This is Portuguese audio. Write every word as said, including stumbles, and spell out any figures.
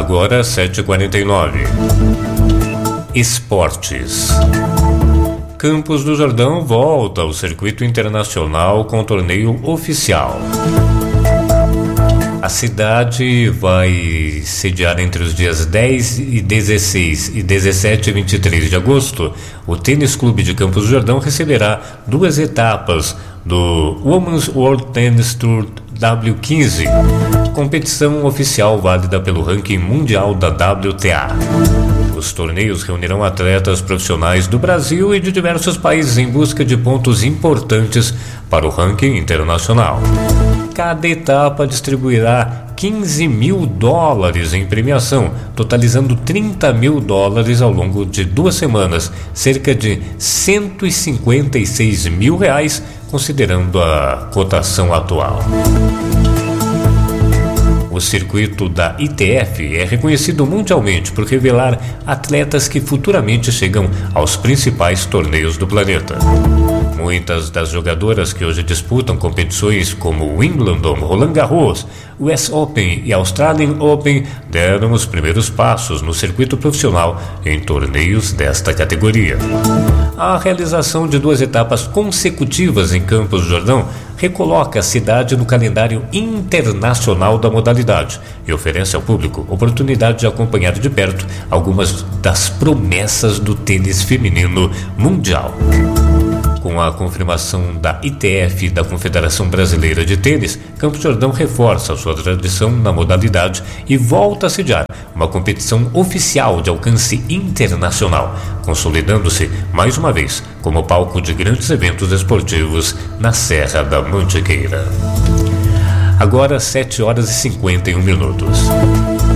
Agora sete e quarenta e nove. Esportes. Campos do Jordão volta ao circuito internacional com torneio oficial. A cidade vai sediar entre os dias dez e dezesseis e dezessete e vinte e três de agosto. O Tênis Clube de Campos do Jordão receberá duas etapas do Women's World Tennis Tour W quinze, competição oficial válida pelo ranking mundial da W T A. Os torneios reunirão atletas profissionais do Brasil e de diversos países em busca de pontos importantes para o ranking internacional. Cada etapa distribuirá quinze mil dólares em premiação, totalizando trinta mil dólares ao longo de duas semanas, cerca de cento e cinquenta e seis mil reais, considerando a cotação atual. O circuito da I T F é reconhecido mundialmente por revelar atletas que futuramente chegam aos principais torneios do planeta. Muitas das jogadoras que hoje disputam competições como Wimbledon, Roland Garros, U S Open e Australian Open deram os primeiros passos no circuito profissional em torneios desta categoria. A realização de duas etapas consecutivas em Campos do Jordão recoloca a cidade no calendário internacional da modalidade e oferece ao público oportunidade de acompanhar de perto algumas das promessas do tênis feminino mundial. Com a confirmação da I T F e da Confederação Brasileira de Tênis, Campos do Jordão reforça sua tradição na modalidade e volta a sediar uma competição oficial de alcance internacional, consolidando-se mais uma vez como palco de grandes eventos esportivos na Serra da Mantiqueira. Agora sete horas e cinquenta e um minutos.